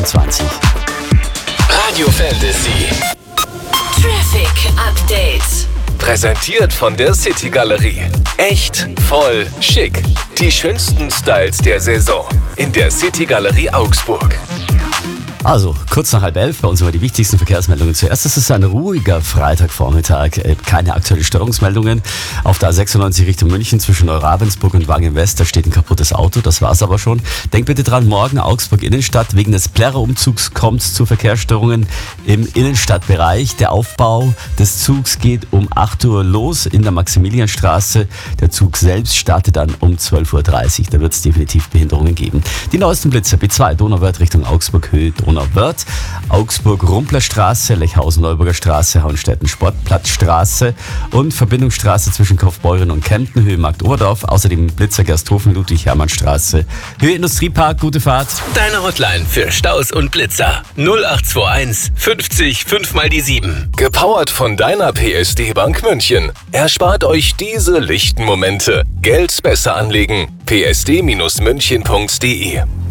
23. Radio Fantasy. Traffic Update. Präsentiert von der City Galerie. Echt, voll, schick. Die schönsten Styles der Saison. In der City Galerie Augsburg. Also, kurz nach 10:30 bei uns über die wichtigsten Verkehrsmeldungen. Zuerst ist es ein ruhiger Freitagvormittag. Keine aktuellen Störungsmeldungen. Auf der A96 Richtung München zwischen Neuravendsburg und Wangen-West, da steht ein kaputtes Auto. Das war's aber schon. Denkt bitte dran, morgen Augsburg Innenstadt. Wegen des Plärrer-Umzugs kommt es zu Verkehrsstörungen im Innenstadtbereich. Der Aufbau des Zugs geht um 8 Uhr los in der Maximilianstraße. Der Zug selbst startet dann um 12:30 Uhr. Da wird es definitiv Behinderungen geben. Die neuesten Blitze: B2 Donauwörth Richtung Augsburg Höhe Donauwörth, Augsburg-Rumpler-Straße, Lechhausen-Neuburger Straße, Hauenstetten-Sportplatzstraße und Verbindungsstraße zwischen Kaufbeuren und Kempten, Höhe Markt-Oberdorf. Außerdem Blitzer Gersthofen, Ludwig-Hermann-Straße, Höhe Industriepark. Gute Fahrt. Deine Hotline für Staus und Blitzer. 0821 50 5 mal die 7. Gepowert von deiner PSD Bank München. Erspart euch diese lichten Momente. Geld besser anlegen. psd-münchen.de